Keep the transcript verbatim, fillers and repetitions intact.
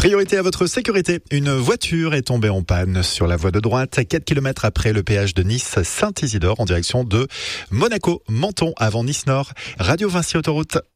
Priorité à votre sécurité. Une voiture est tombée en panne sur la voie de droite, quatre kilomètres après le péage de Nice-Saint-Isidore en direction de Monaco, Menton avant Nice-Nord. Radio Vinci Autoroute.